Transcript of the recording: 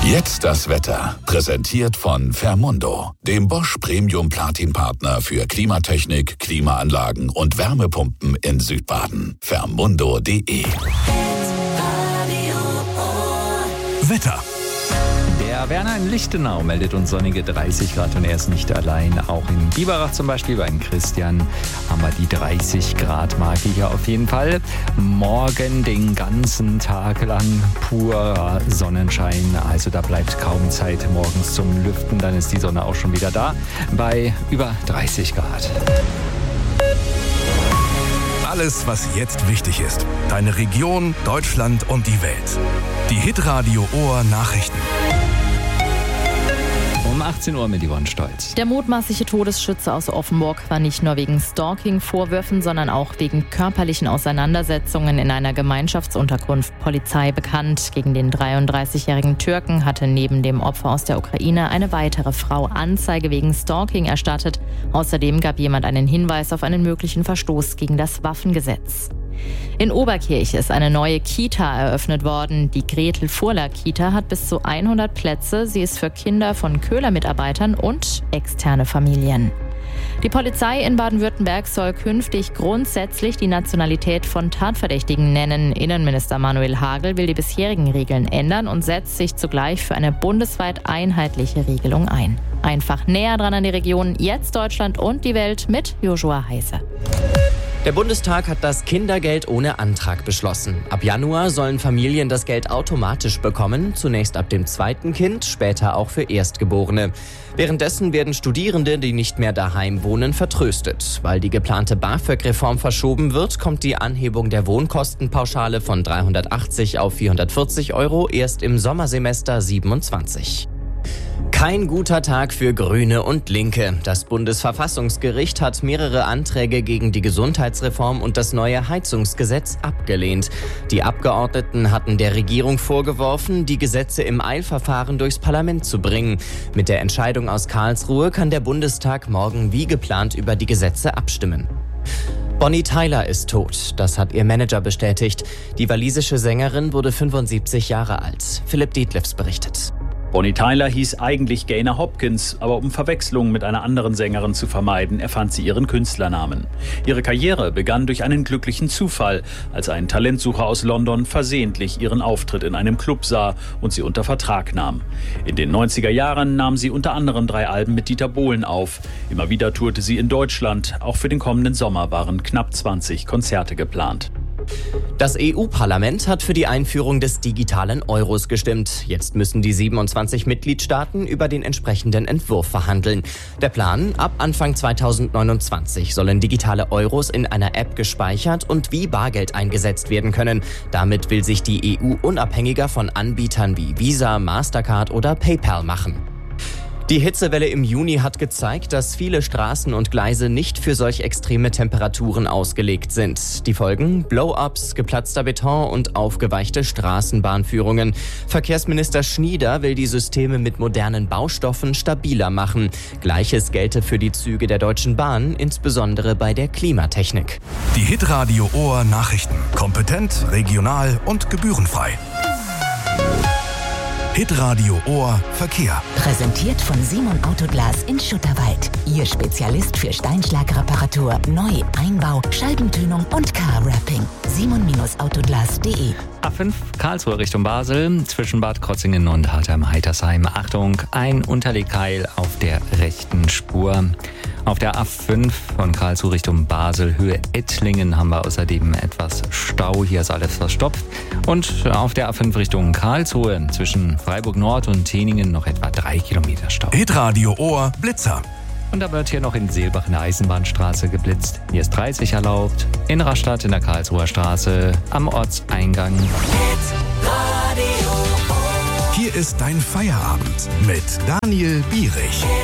Jetzt das Wetter. Präsentiert von Fermundo, dem Bosch Premium Platin Partner für Klimatechnik, Klimaanlagen und Wärmepumpen in Südbaden. Fermundo.de. Wetter. Der Werner in Lichtenau meldet uns sonnige 30 Grad und er ist nicht allein. Auch in Biberach zum Beispiel bei Christian haben wir die 30 Grad Marke hier auf jeden Fall. Morgen den ganzen Tag lang purer Sonnenschein. Also da bleibt kaum Zeit morgens zum Lüften. Dann ist die Sonne auch schon wieder da bei über 30 Grad. Alles, was jetzt wichtig ist. Deine Region, Deutschland und die Welt. Die Hitradio Ohr Nachrichten. Um 18 Uhr mit Yvonne Stolz. Der mutmaßliche Todesschütze aus Offenburg war nicht nur wegen Stalking-Vorwürfen, sondern auch wegen körperlichen Auseinandersetzungen in einer Gemeinschaftsunterkunft Polizei bekannt. Gegen den 33-jährigen Türken hatte neben dem Opfer aus der Ukraine eine weitere Frau Anzeige wegen Stalking erstattet. Außerdem gab jemand einen Hinweis auf einen möglichen Verstoß gegen das Waffengesetz. In Oberkirch ist eine neue Kita eröffnet worden. Die Gretel-Furler-Kita hat bis zu 100 Plätze. Sie ist für Kinder von Köhler-Mitarbeitern und externe Familien. Die Polizei in Baden-Württemberg soll künftig grundsätzlich die Nationalität von Tatverdächtigen nennen. Innenminister Manuel Hagel will die bisherigen Regeln ändern und setzt sich zugleich für eine bundesweit einheitliche Regelung ein. Einfach näher dran an die Region, jetzt Deutschland und die Welt mit Joshua Heise. Der Bundestag hat das Kindergeld ohne Antrag beschlossen. Ab Januar sollen Familien das Geld automatisch bekommen, zunächst ab dem zweiten Kind, später auch für Erstgeborene. Währenddessen werden Studierende, die nicht mehr daheim wohnen, vertröstet. Weil die geplante BAföG-Reform verschoben wird, kommt die Anhebung der Wohnkostenpauschale von 380 auf 440 € erst im Sommersemester 27. Kein guter Tag für Grüne und Linke. Das Bundesverfassungsgericht hat mehrere Anträge gegen die Gesundheitsreform und das neue Heizungsgesetz abgelehnt. Die Abgeordneten hatten der Regierung vorgeworfen, die Gesetze im Eilverfahren durchs Parlament zu bringen. Mit der Entscheidung aus Karlsruhe kann der Bundestag morgen wie geplant über die Gesetze abstimmen. Bonnie Tyler ist tot, das hat ihr Manager bestätigt. Die walisische Sängerin wurde 75 Jahre alt. Philipp Dietlefs berichtet. Bonnie Tyler hieß eigentlich Gaynor Hopkins, aber um Verwechslungen mit einer anderen Sängerin zu vermeiden, erfand sie ihren Künstlernamen. Ihre Karriere begann durch einen glücklichen Zufall, als ein Talentsucher aus London versehentlich ihren Auftritt in einem Club sah und sie unter Vertrag nahm. In den 90er Jahren nahm sie unter anderem 3 Alben mit Dieter Bohlen auf. Immer wieder tourte sie in Deutschland. Auch für den kommenden Sommer waren knapp 20 Konzerte geplant. Das EU-Parlament hat für die Einführung des digitalen Euros gestimmt. Jetzt müssen die 27 Mitgliedstaaten über den entsprechenden Entwurf verhandeln. Der Plan: ab Anfang 2029 sollen digitale Euros in einer App gespeichert und wie Bargeld eingesetzt werden können. Damit will sich die EU unabhängiger von Anbietern wie Visa, Mastercard oder PayPal machen. Die Hitzewelle im Juni hat gezeigt, dass viele Straßen und Gleise nicht für solch extreme Temperaturen ausgelegt sind. Die Folgen: Blow-ups, geplatzter Beton und aufgeweichte Straßenbahnführungen. Verkehrsminister Schnieder will die Systeme mit modernen Baustoffen stabiler machen. Gleiches gelte für die Züge der Deutschen Bahn, insbesondere bei der Klimatechnik. Die Hitradio Ohr Nachrichten. Kompetent, regional und gebührenfrei. Hitradio Ohr Verkehr. Präsentiert von Simon Autoglas in Schutterwald. Ihr Spezialist für Steinschlagreparatur, Neu-, Einbau, Scheibentönung und Car-Wrapping. simon-autoglas.de. A5 Karlsruhe Richtung Basel, zwischen Bad Krotzingen und Hartheim-Heitersheim. Achtung, ein Unterlegkeil auf der rechten Spur. Auf der A5 von Karlsruhe Richtung Basel, Höhe Ettlingen, haben wir außerdem etwas Stau. Hier ist alles verstopft. Und auf der A5 Richtung Karlsruhe, zwischen Freiburg Nord und Teningen, noch etwa 3 Kilometer Stau. Hitradio Ohr Blitzer. Und da wird hier noch in Seelbach in der Eisenbahnstraße geblitzt. Hier ist 30 erlaubt. In Rastatt in der Karlsruher Straße am Ortseingang. Hier ist dein Feierabend mit Daniel Bierich.